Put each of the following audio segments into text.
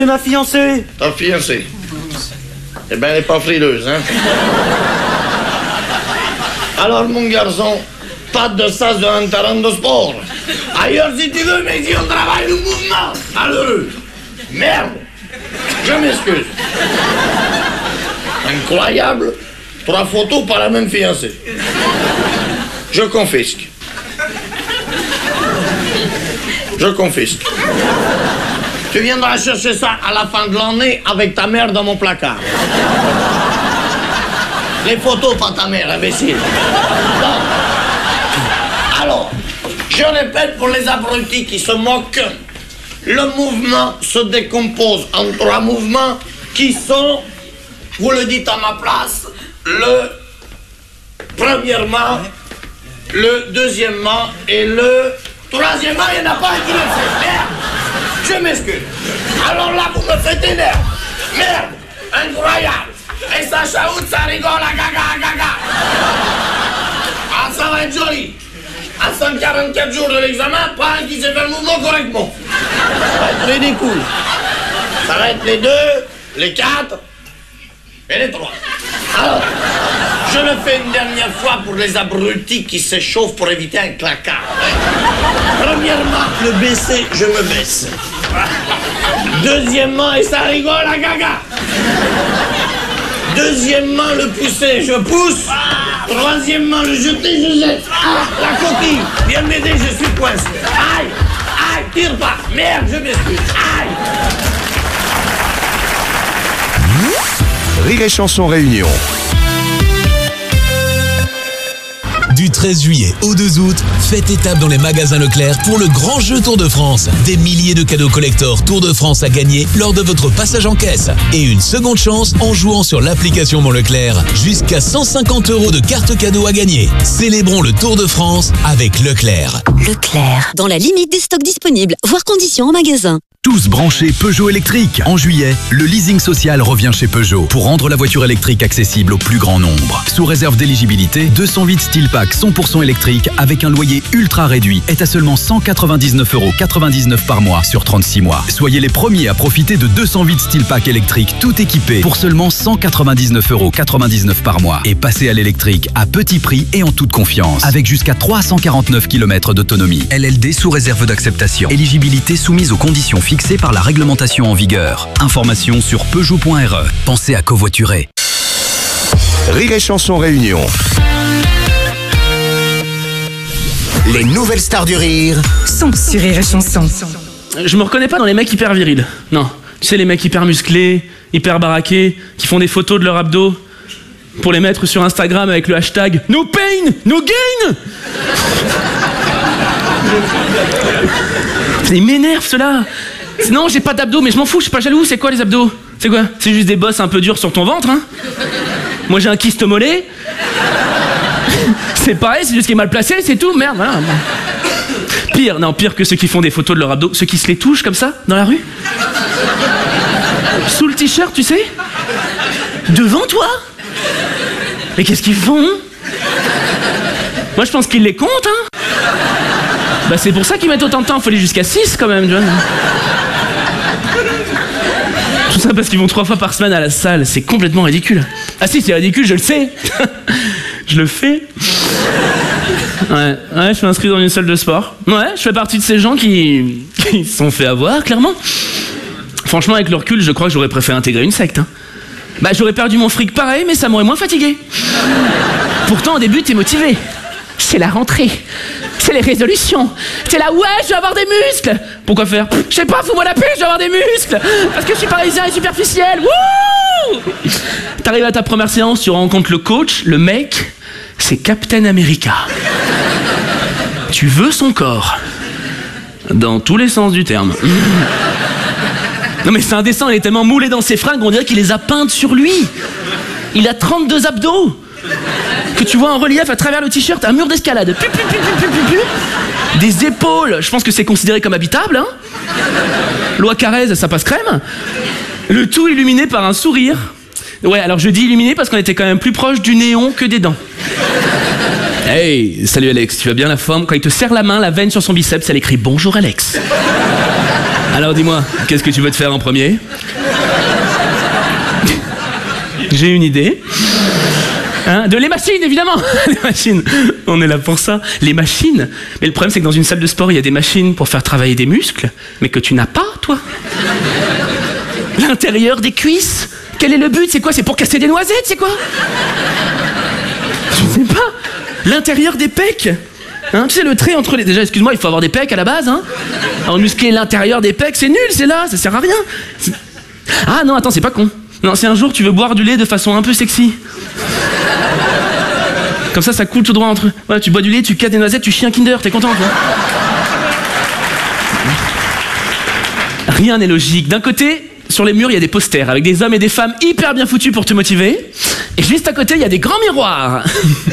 C'est ma fiancée. Ta fiancée? Eh ben, elle n'est pas frileuse, hein? Alors, mon garçon, pas de sas dans un terrain de sport. Ailleurs, si tu veux, mais si on travaille le mouvement. Malheureux. Merde. Je m'excuse. Incroyable. 3 photos par la même fiancée. Je confisque. Je confisque. Tu viendras chercher ça à la fin de l'année avec ta mère dans mon placard. Les photos, pas ta mère, imbécile. Bon. Alors, je répète pour les abrutis qui se moquent. Le mouvement se décompose en 3 mouvements qui sont, vous le dites à ma place, le premièrement, le deuxièmement et le troisièmement. Il n'y en a pas un qui le fait. Merde. Je m'excuse. Alors là, vous me faites énerver. Merde. Incroyable. Et ça chaoute, ça rigole, à gaga. Ah, ça va être joli. À 144 jours de l'examen, pas un qui sait faire le mouvement correctement. Ça va être ridicule. Ça va être les 2, les 4 et les 3. Alors, je le fais une dernière fois pour les abrutis qui s'échauffent pour éviter un claquard. Premièrement, le baisser, je me baisse. Deuxièmement, et ça rigole, à gaga. Deuxièmement, le pousser, je pousse. Troisièmement, le jeter, je jette. Ah, la coquille, viens m'aider, je suis coincé. Aïe, tire pas. Merde, je m'excuse. Aïe. Rire et Chanson Réunion. Du 13 juillet au 2 août, faites étape dans les magasins Leclerc pour le grand jeu Tour de France. Des milliers de cadeaux collector Tour de France à gagner lors de votre passage en caisse. Et une seconde chance en jouant sur l'application Mon Leclerc. Jusqu'à 150 € de cartes cadeaux à gagner. Célébrons le Tour de France avec Leclerc. Leclerc. Dans la limite des stocks disponibles, voire conditions en magasin. Tous branchés Peugeot électrique. En juillet, le leasing social revient chez Peugeot pour rendre la voiture électrique accessible au plus grand nombre. Sous réserve d'éligibilité, 208 Steel Pack 100% électrique avec un loyer ultra réduit est à seulement 199,99 € par mois sur 36 mois. Soyez les premiers à profiter de 208 Steel Pack électrique tout équipé pour seulement 199,99 € par mois. Et passez à l'électrique à petit prix et en toute confiance avec jusqu'à 349 km d'autonomie. LLD sous réserve d'acceptation. Éligibilité soumise aux conditions fixé par la réglementation en vigueur. Information sur Peugeot.re. Pensez à covoiturer. Rire et Chanson Réunion. Les nouvelles stars du rire sont sur Rire et Chanson. Je me reconnais pas dans les mecs hyper virils. Non. Tu sais, les mecs hyper musclés, hyper baraqués, qui font des photos de leur abdos pour les mettre sur Instagram avec le hashtag No Pain, No Gain. Ils m'énervent, ceux-là. Non, j'ai pas d'abdos, mais je m'en fous, je suis pas jaloux. C'est quoi les abdos? C'est quoi? C'est juste des bosses un peu dures sur ton ventre, hein? Moi j'ai un kyste mollet. C'est pareil, c'est juste qu'il est mal placé, c'est tout, merde, voilà. Pire que ceux qui font des photos de leurs abdos, ceux qui se les touchent comme ça, dans la rue. Sous le t-shirt, tu sais? Devant toi? Mais qu'est-ce qu'ils font? Moi je pense qu'ils les comptent, hein? Bah c'est pour ça qu'ils mettent autant de temps, faut aller jusqu'à 6 quand même, tu vois. Tout ça parce qu'ils vont 3 fois par semaine à la salle, c'est complètement ridicule. Ah si, c'est ridicule, je le sais. Je le fais. Ouais, je suis inscrit dans une salle de sport. Ouais, je fais partie de ces gens qui se sont fait avoir, clairement. Franchement, avec le recul, je crois que j'aurais préféré intégrer une secte, hein. Bah j'aurais perdu mon fric pareil, mais ça m'aurait moins fatigué. Pourtant, au début, t'es motivé. C'est la rentrée. C'est les résolutions. C'est là, ouais, je vais avoir des muscles. Pourquoi faire? Je sais pas, fous-moi la paix, je vais avoir des muscles. Parce que je suis parisien et superficiel. Wouh! T'arrives à ta première séance, tu rencontres le coach, le mec, c'est Captain America. Tu veux son corps. Dans tous les sens du terme. Non mais c'est indécent, il est tellement moulé dans ses fringues, on dirait qu'il les a peintes sur lui. Il a 32 abdos. Que tu vois en relief à travers le t-shirt, un mur d'escalade. Des épaules, je pense que c'est considéré comme habitable, hein. Loi Carrez, ça passe crème. Le tout illuminé par un sourire. Ouais, alors je dis illuminé parce qu'on était quand même plus proche du néon que des dents. Hey, salut Alex, tu vas bien la forme? Quand il te serre la main, la veine sur son biceps, elle écrit bonjour Alex. Alors dis-moi, qu'est-ce que tu veux te faire en premier? J'ai une idée. Hein, les machines, évidemment. Les machines, on est là pour ça. Les machines. Mais le problème, c'est que dans une salle de sport, il y a des machines pour faire travailler des muscles, mais que tu n'as pas, toi. L'intérieur des cuisses. Quel est le but? C'est quoi? C'est pour casser des noisettes? C'est quoi? Je sais pas. L'intérieur des pecs. Hein, tu sais, le trait entre les... Déjà, excuse-moi, il faut avoir des pecs à la base, hein. Alors, muscler l'intérieur des pecs, c'est nul, c'est là, ça sert à rien. Ah non, attends, c'est pas con. Non, c'est un jour, tu veux boire du lait de façon un peu sexy. Comme ça coule tout droit entre eux. Ouais, tu bois du lait, tu casses des noisettes, tu chies un Kinder, t'es content, toi. Rien n'est logique. D'un côté, sur les murs, il y a des posters avec des hommes et des femmes hyper bien foutus pour te motiver. Et juste à côté, il y a des grands miroirs.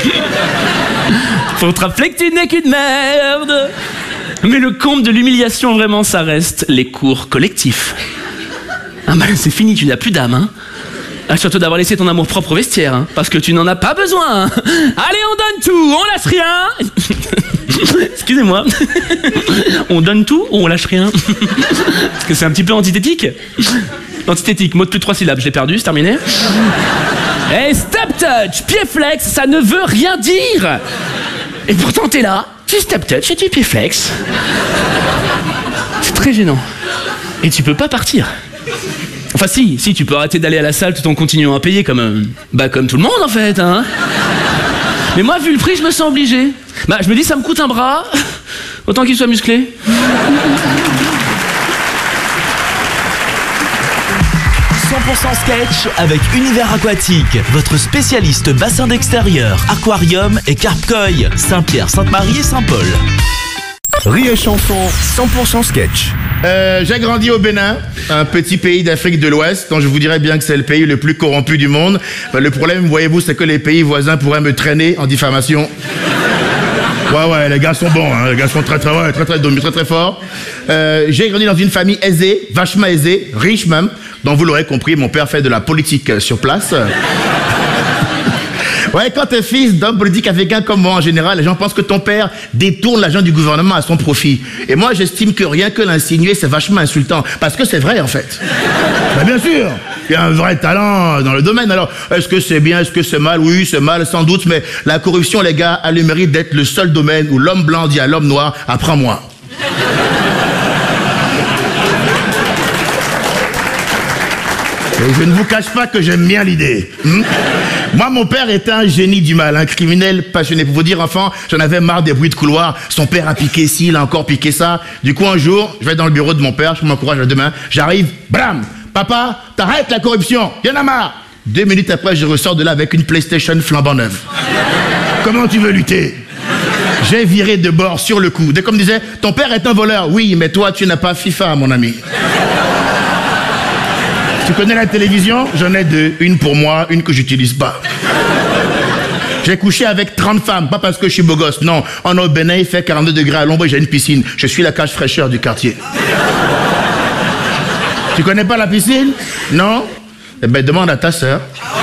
Pour te rappeler que tu n'es qu'une merde. Mais le comble de l'humiliation, vraiment, ça reste les cours collectifs. Ah bah c'est fini, tu n'as plus d'âme, hein. Assure-toi d'avoir laissé ton amour propre au vestiaire, hein, parce que tu n'en as pas besoin. Hein. Allez, on donne tout, on lâche rien. Excusez-moi. On donne tout ou on lâche rien? Parce que c'est un petit peu antithétique. Antithétique, mot de plus de 3 syllabes, je l'ai perdu, c'est terminé. Hey, step touch, pied flex, ça ne veut rien dire. Et pourtant t'es là, tu step touch et tu pied flex. C'est très gênant. Et tu peux pas partir. Enfin si, tu peux arrêter d'aller à la salle tout en continuant à payer comme tout le monde en fait, hein. Mais moi, vu le prix, je me sens obligé. Bah, je me dis, ça me coûte un bras, autant qu'il soit musclé. 100% sketch avec Univers Aquatique, votre spécialiste bassin d'extérieur, aquarium et carpe-koi, Saint-Pierre, Sainte-Marie et Saint-Paul. Rire et chanson, 100% sketch. J'ai grandi au Bénin, un petit pays d'Afrique de l'Ouest, dont je vous dirais bien que c'est le pays le plus corrompu du monde. Enfin, le problème, voyez-vous, c'est que les pays voisins pourraient me traîner en diffamation. Ouais, les gars sont bons, hein, les gars sont très forts. J'ai grandi dans une famille aisée, vachement aisée, riche même, dont vous l'aurez compris, mon père fait de la politique sur place. Ouais, quand t'es fils d'homme politique africain comme moi, en général, les gens pensent que ton père détourne l'argent du gouvernement à son profit. Et moi, j'estime que rien que l'insinuer, c'est vachement insultant. Parce que c'est vrai, en fait. Ben, bien sûr, il y a un vrai talent dans le domaine. Alors, est-ce que c'est bien, est-ce que c'est mal? Oui, c'est mal, sans doute, mais la corruption, les gars, a le mérite d'être le seul domaine où l'homme blanc dit à l'homme noir, apprends-moi. Et je ne vous cache pas que j'aime bien l'idée. Moi, mon père était un génie du mal, un criminel passionné. Pour vous dire, enfant, j'en avais marre des bruits de couloir. Son père a piqué ci, il a encore piqué ça. Du coup, un jour, je vais dans le bureau de mon père, je m'encourage à demain. J'arrive, blam! Papa, t'arrêtes la corruption, y'en a marre! 2 minutes après, je ressors de là avec une PlayStation flambant neuve. Comment tu veux lutter? J'ai viré de bord sur le coup. Dès qu'on me disait, ton père est un voleur. Oui, mais toi, tu n'as pas FIFA, mon ami. Tu connais la télévision? J'en ai 2. Une pour moi, une que j'utilise pas. J'ai couché avec 30 femmes, pas parce que je suis beau gosse, non. En au Bénin, il fait 42 degrés à l'ombre et j'ai une piscine. Je suis la cage fraîcheur du quartier. Tu connais pas la piscine? Non? Eh ben, demande à ta sœur.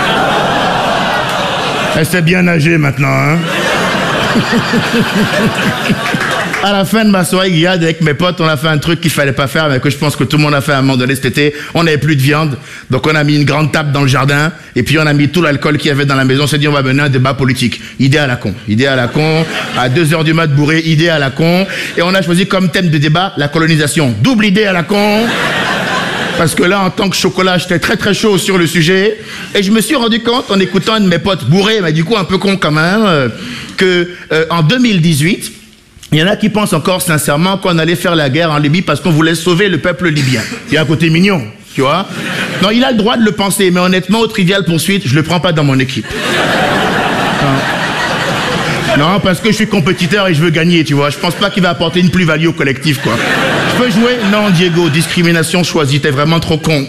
Elle sait bien nager maintenant, hein? À la fin de ma soirée grillade avec mes potes, on a fait un truc qu'il fallait pas faire, mais que je pense que tout le monde a fait à un moment donné cet été. On n'avait plus de viande, donc on a mis une grande table dans le jardin, et puis on a mis tout l'alcool qu'il y avait dans la maison. On s'est dit, on va mener un débat politique. Idée à la con. Idée à la con. À 2h du mat bourré, idée à la con. Et on a choisi comme thème de débat la colonisation. Double idée à la con. Parce que là, en tant que chocolat, j'étais très chaud sur le sujet. Et je me suis rendu compte, en écoutant un de mes potes bourrés, mais du coup un peu con quand même, que en 2018, il y en a qui pensent encore sincèrement qu'on allait faire la guerre en Libye parce qu'on voulait sauver le peuple libyen. Il y a un côté mignon, tu vois. Non, il a le droit de le penser, mais honnêtement, au Trivial Poursuite, je le prends pas dans mon équipe. Non, parce que je suis compétiteur et je veux gagner, tu vois. Je pense pas qu'il va apporter une plus-value au collectif, quoi. Je peux jouer? Non, Diego, discrimination choisie, t'es vraiment trop con.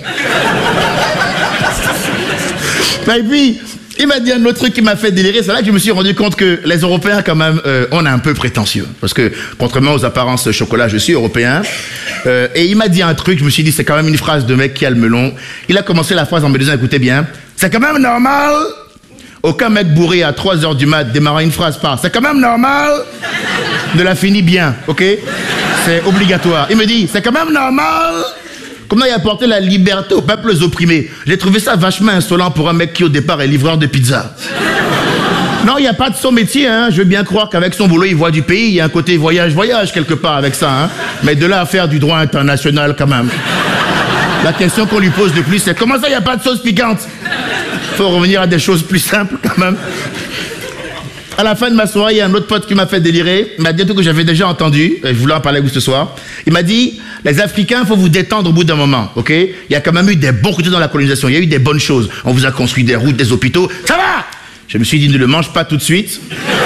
Et puis, il m'a dit un autre truc qui m'a fait délirer. C'est là que je me suis rendu compte que les Européens, quand même, on est un peu prétentieux. Parce que, contrairement aux apparences chocolat, je suis européen. Et il m'a dit un truc, je me suis dit, c'est quand même une phrase de mec qui a le melon. Il a commencé la phrase en me disant, écoutez bien, c'est quand même normal Aucun mec bourré à 3h du mat démarrer une phrase par « c'est quand même normal » ne la finit bien, ok? C'est obligatoire. Il me dit « c'est quand même normal » Comment il a apporté la liberté aux peuples opprimés. J'ai trouvé ça vachement insolent pour un mec qui au départ est livreur de pizza. Non, il n'y a pas de son métier, hein. Je veux bien croire qu'avec son boulot, il voit du pays. Il y a un côté voyage quelque part avec ça, hein. Mais de là à faire du droit international, quand même. La question qu'on lui pose de plus, c'est comment ça, il n'y a pas de sauce piquante? Faut revenir à des choses plus simples, quand même. À la fin de ma soirée, il y a un autre pote qui m'a fait délirer. Il m'a dit un truc que j'avais déjà entendu. Je voulais en parler avec vous ce soir. Il m'a dit, les Africains, il faut vous détendre au bout d'un moment, ok? Il y a quand même eu des bons côtés dans la colonisation. Il y a eu des bonnes choses. On vous a construit des routes, des hôpitaux. Ça va! Je me suis dit, ne le mange pas tout de suite.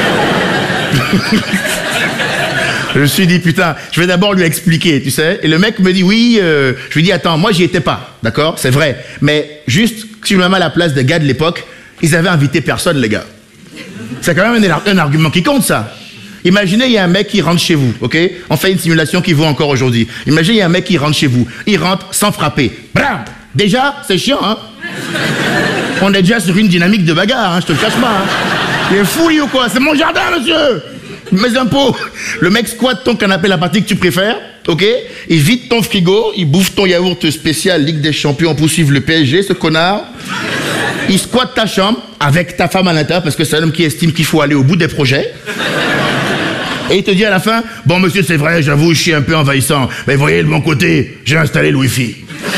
Je me suis dit, putain, je vais d'abord lui expliquer, tu sais. Et le mec me dit, oui, je lui dis, attends, moi, j'y étais pas, d'accord? C'est vrai. Mais juste, si je me mets à la place des gars de l'époque, ils avaient invité personne, les gars. C'est quand même un argument qui compte, ça. Imaginez, il y a un mec qui rentre chez vous, ok? On fait une simulation qui vaut encore aujourd'hui. Imaginez, il y a un mec qui rentre chez vous. Il rentre sans frapper. Bram! Déjà, c'est chiant, hein? On est déjà sur une dynamique de bagarre, hein, je te le cache pas. Hein. Il est fou, lui, ou quoi? C'est mon jardin, monsieur! Mes impôts! Le mec squatte ton canapé, la partie que tu préfères, ok? Il vide ton frigo, il bouffe ton yaourt spécial Ligue des Champions pour suivre le PSG, ce connard. Il squatte ta chambre avec ta femme à l'intérieur parce que c'est un homme qui estime qu'il faut aller au bout des projets. Et il te dit à la fin, bon monsieur, c'est vrai, j'avoue, je suis un peu envahissant, mais voyez de mon côté, j'ai installé le Wi-Fi.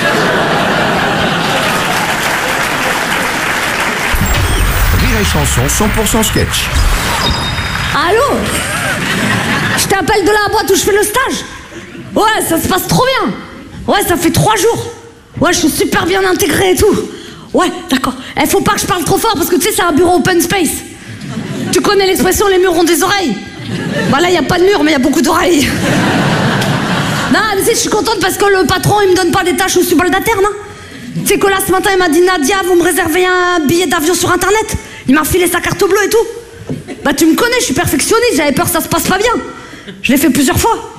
Rire et chanson 100% sketch. Allô? Je t'appelle de la boîte où je fais le stage. Ouais, ça se passe trop bien. Ouais, ça fait 3 jours. Ouais, je suis super bien intégré et tout. Ouais, d'accord. Faut pas que je parle trop fort parce que tu sais, c'est un bureau open space. Tu connais l'expression les murs ont des oreilles? Bah là, il n'y a pas de mur, mais il y a beaucoup d'oreilles. Non, mais tu sais, je suis contente parce que le patron, il me donne pas des tâches aux subalternes, hein. Tu sais que là, ce matin, il m'a dit, Nadia, vous me réservez un billet d'avion sur Internet? Il m'a filé sa carte bleue et tout. Bah tu me connais, je suis perfectionniste, j'avais peur que ça se passe pas bien. Je l'ai fait plusieurs fois.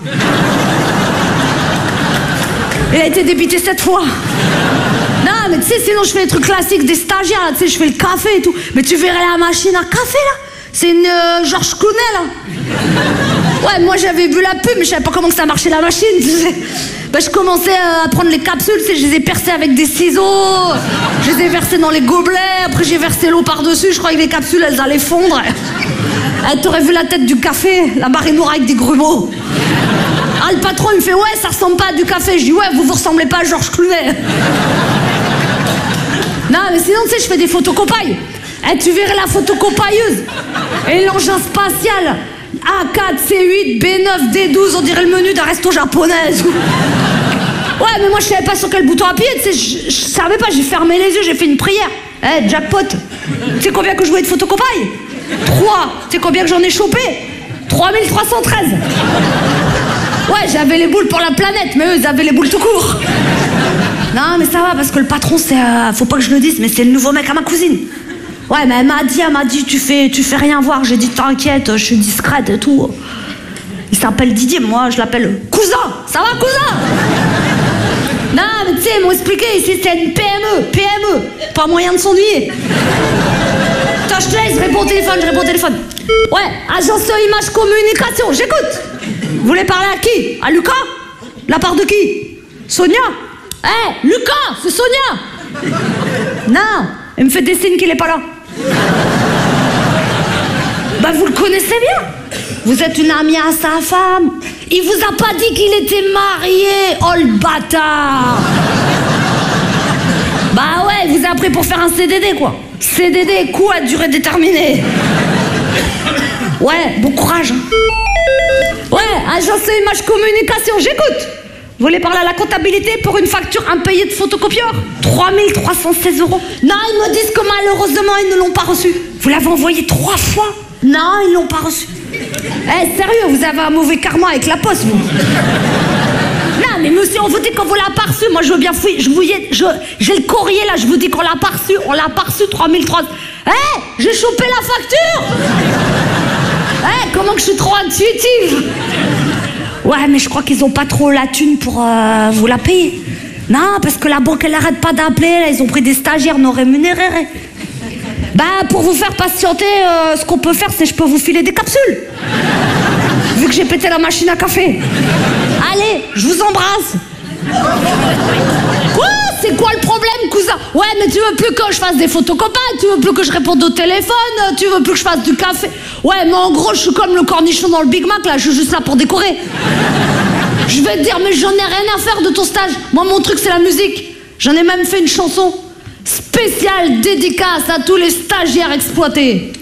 Il a été débité 7 fois. Non, mais tu sais, sinon je fais des trucs classiques des stagiaires, là, tu sais, je fais le café et tout. Mais tu verrais la machine à café, là. C'est une Georges Clooney, là. Ouais, moi j'avais vu la pub, mais je savais pas comment que ça marchait la machine, tu sais. Bah je commençais à prendre les capsules, tu sais, je les ai percées avec des ciseaux. Je les ai versées dans les gobelets, après j'ai versé l'eau par-dessus, je croyais que les capsules, elles allaient fondre. T'aurais vu la tête du café, la barre est noire avec des grumeaux. Ah, le patron, il me fait, ouais, ça ressemble pas à du café. Je dis, ouais, vous ressemblez pas à Georges Clooney. Non, mais sinon, tu sais, je fais des photocopailles. Tu verrais la photocopailleuse. Et l'engin spatial. A4, C8, B9, D12, on dirait le menu d'un resto japonais. Ouais, mais moi, je savais pas sur quel bouton appuyer, tu sais, je savais pas, j'ai fermé les yeux, j'ai fait une prière. Jackpot. Tu sais combien que je jouais de photocopailles? 3. Tu sais combien que j'en ai chopé? 3313. Ouais, j'avais les boules pour la planète, mais eux, ils avaient les boules tout court. Non, mais ça va, parce que le patron, c'est... faut pas que je le dise, mais c'est le nouveau mec à ma cousine. Ouais, mais elle m'a dit, tu fais rien voir. J'ai dit, t'inquiète, je suis discrète et tout. Il s'appelle Didier, moi, je l'appelle cousin. Ça va, cousin? Non, mais tu sais, ils m'ont expliqué, ici, c'est une PME. Pas moyen de s'ennuyer. Attends, je te laisse, je réponds au téléphone. Ouais, agence image communication, j'écoute. Vous voulez parler à qui? À Lucas? La part de qui? Sonia? Lucas, c'est Sonia. Non, il me fait des signes qu'il est pas là. Bah vous le connaissez bien. Vous êtes une amie à sa femme. Il vous a pas dit qu'il était marié. Oh le bâtard. Bah ouais, il vous a appris pour faire un CDD quoi. CDD, coup à durée déterminée. Ouais, bon courage. Ouais, agence image communication, j'écoute. Vous voulez parler à la comptabilité pour une facture impayée de photocopieur? 3316 €. Non, ils me disent que malheureusement, ils ne l'ont pas reçu. Vous l'avez envoyé 3 fois? Non, ils l'ont pas reçu. Sérieux, vous avez un mauvais karma avec la poste, vous. Non, mais monsieur, on vous dit qu'on vous l'a pas reçu. Moi, je veux bien fouiller. J'ai le courrier, là, je vous dis qu'on l'a pas reçu. On l'a pas reçu, 3300. J'ai chopé la facture. Comment que je suis trop intuitive. Ouais, mais je crois qu'ils ont pas trop la thune pour vous la payer. Non, parce que la banque, elle arrête pas d'appeler. Là, ils ont pris des stagiaires non rémunérés. Bah, pour vous faire patienter, ce qu'on peut faire, c'est je peux vous filer des capsules. Vu que j'ai pété la machine à café. Allez, je vous embrasse. Quoi? C'est quoi le problème, cousin? Ouais, mais tu veux plus que je fasse des photos copains, tu veux plus que je réponde au téléphone, tu veux plus que je fasse du café. Ouais, mais en gros, je suis comme le cornichon dans le Big Mac, là, je suis juste là pour décorer. Je vais te dire, mais j'en ai rien à faire de ton stage. Moi, mon truc, c'est la musique. J'en ai même fait une chanson spéciale dédicace à tous les stagiaires exploités.